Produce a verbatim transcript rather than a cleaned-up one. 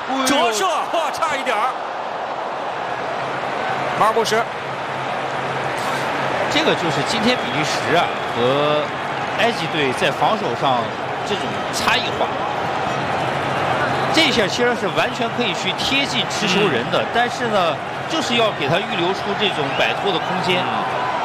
折射，哇，差一点儿。马尔穆什， 这个就是今天比利时啊和埃及队在防守上这种差异化。这一下其实是完全可以去贴近持球人的，嗯、但是呢，就是要给他预留出这种摆脱的空间。嗯